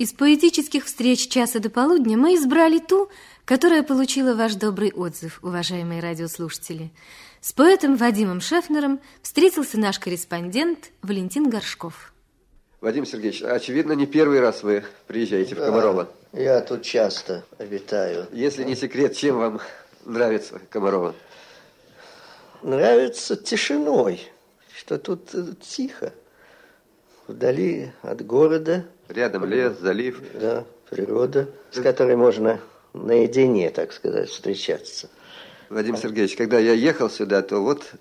Из поэтических встреч часа до полудня мы избрали ту, которая получила ваш добрый отзыв, уважаемые радиослушатели. С поэтом Вадимом Шефнером встретился наш корреспондент Валентин Горшков. Вадим Сергеевич, очевидно, не первый раз вы приезжаете в Комарово. Я тут часто обитаю. Если не секрет, чем вам нравится Комарово? Нравится тишиной, что тут тихо. Вдали от города. Рядом лес, залив. Да, природа, с которой можно наедине, так сказать, встречаться. Вадим Сергеевич, когда я ехал сюда, то вот